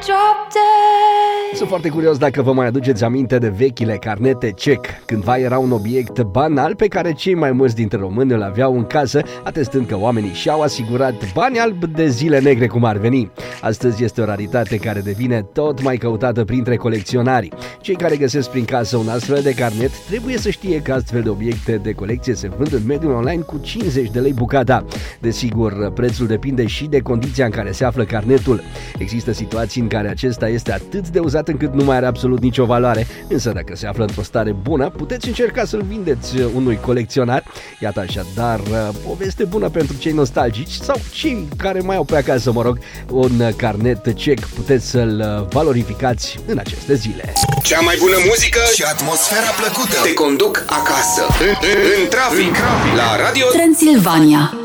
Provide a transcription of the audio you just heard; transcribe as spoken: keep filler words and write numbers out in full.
dropped dead. Sunt foarte curios dacă vă mai aduceți aminte de vechile carnete cec. Cândva era un obiect banal pe care cei mai mulți dintre români îl aveau în casă, atestând că oamenii și-au asigurat bani albi de zile negre, cum ar veni. Astăzi este o raritate care devine tot mai căutată printre colecționari. Cei care găsesc prin casă un astfel de carnet trebuie să știe că astfel de obiecte de colecție se vând în mediul online cu cincizeci de lei bucata. Desigur, prețul depinde și de condiția în care se află carnetul. Există situații în care acesta este atât de uzat încât nu mai are absolut nicio valoare, însă dacă se află într-o stare bună, puteți încerca să-l vindeți unui colecționar. Iată așadar o veste bună pentru cei nostalgici sau cei care mai au pe acasă, mă rog, un carnet cec. Puteți să-l valorificați în aceste zile. Cea mai bună muzică și atmosfera plăcută te conduc acasă, în, în, în trafic, la Radio Transilvania.